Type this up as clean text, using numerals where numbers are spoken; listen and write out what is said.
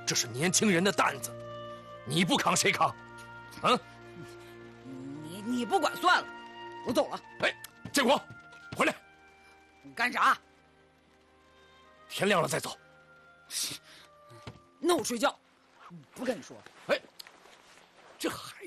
这是年轻人的担子，你不扛谁扛？啊？ 你不管算了，我走了。 哎，建国，回来！ 你干啥？ 天亮了再走。 那我睡觉，不跟你说。 哎，这孩